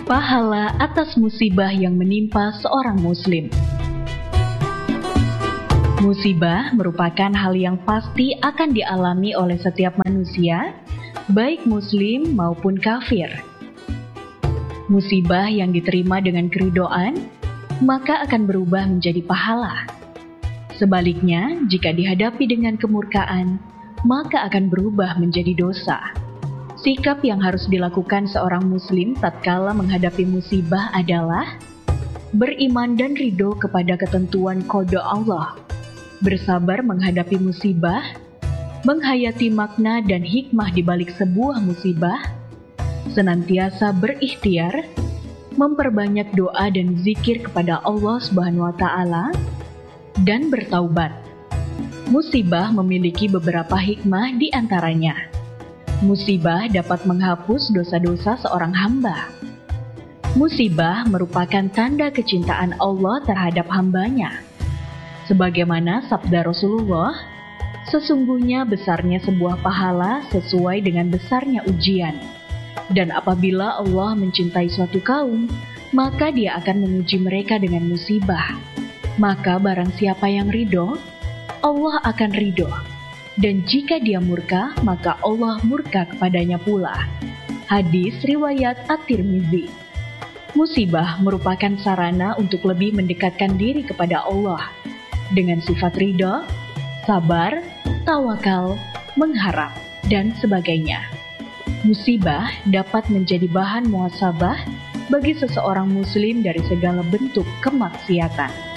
Pahala atas musibah yang menimpa seorang muslim. Musibah merupakan hal yang pasti akan dialami oleh setiap manusia, baik muslim maupun kafir. Musibah yang diterima dengan keridhaan, maka akan berubah menjadi pahala. Sebaliknya, jika dihadapi dengan kemurkaan, maka akan berubah menjadi dosa. Sikap yang harus dilakukan seorang muslim tatkala menghadapi musibah adalah beriman dan ridho kepada ketentuan qada Allah, bersabar menghadapi musibah, menghayati makna dan hikmah di balik sebuah musibah, senantiasa berikhtiar, memperbanyak doa dan zikir kepada Allah Subhanahu wa Ta'ala, dan bertaubat. Musibah memiliki beberapa hikmah di antaranya. Musibah dapat menghapus dosa-dosa seorang hamba. Musibah merupakan tanda kecintaan Allah terhadap hambanya. Sebagaimana sabda Rasulullah, sesungguhnya besarnya sebuah pahala sesuai dengan besarnya ujian. Dan apabila Allah mencintai suatu kaum, maka Dia akan menguji mereka dengan musibah. Maka barang siapa yang ridho, Allah akan ridho. Dan jika Dia murka, maka Allah murka kepadanya pula. Hadis riwayat At-Tirmizi. Musibah merupakan sarana untuk lebih mendekatkan diri kepada Allah dengan sifat ridho, sabar, tawakal, mengharap, dan sebagainya. Musibah dapat menjadi bahan muhasabah bagi seseorang muslim dari segala bentuk kemaksiatan.